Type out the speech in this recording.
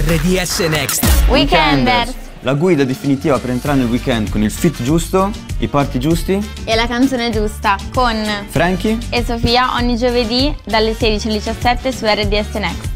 RDS Next. Weekenders. La guida definitiva per entrare nel weekend con il fit giusto, i party giusti. E la canzone giusta con Frankie e Sofia ogni giovedì dalle 16 alle 17 su RDS Next.